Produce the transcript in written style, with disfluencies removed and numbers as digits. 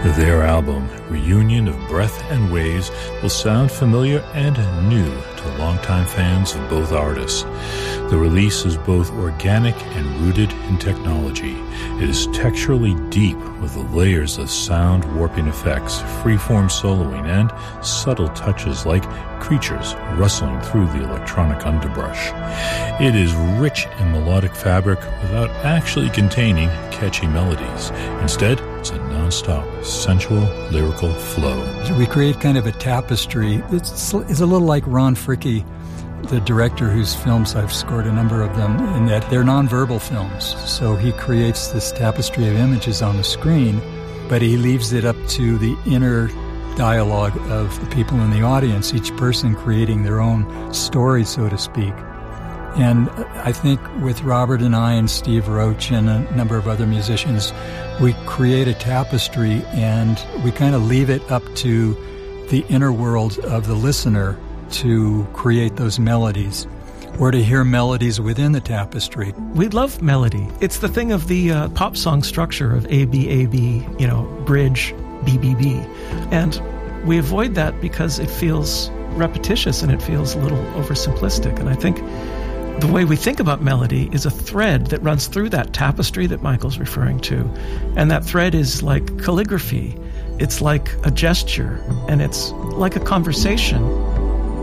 Their album, Reunion of Breath and Waves, will sound familiar and new to longtime fans of both artists. The release is both organic and rooted in technology. It is texturally deep with the layers of sound warping effects, freeform soloing, and subtle touches like creatures rustling through the electronic underbrush. It is rich in melodic fabric without actually containing catchy melodies. Instead, it's a non-stop, sensual, lyrical flow. We create kind of a tapestry. It's a little like Ron Fricke, the director whose films I've scored a number of them, in that they're nonverbal films. So he creates this tapestry of images on the screen, but he leaves it up to the inner dialogue of the people in the audience, each person creating their own story, so to speak. And I think with Robert and I and Steve Roach and a number of other musicians, we create a tapestry and we kind of leave it up to the inner world of the listener to create those melodies or to hear melodies within the tapestry. We love melody. It's the thing of the pop song structure of A, B, A, B, bridge, B, B, B. And we avoid that because it feels repetitious and it feels a little oversimplistic. And I think the way we think about melody is a thread that runs through that tapestry that Michael's referring to. And that thread is like calligraphy. It's like a gesture, and it's like a conversation.